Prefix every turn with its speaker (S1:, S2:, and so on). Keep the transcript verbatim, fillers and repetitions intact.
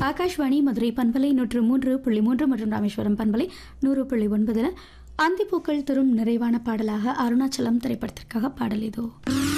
S1: ஆகாஷ்வாணி மதுரை பண்பலை நூற்று மூன்று புள்ளி மூன்று மற்றும் ராமேஸ்வரம் பண்பலை நூறு புள்ளி ஒன்பதில் அந்திப்பூக்கள் தரும் நிறைவான பாடலாக அருணாச்சலம் திரைப்படத்திற்காக பாடல் இதோ.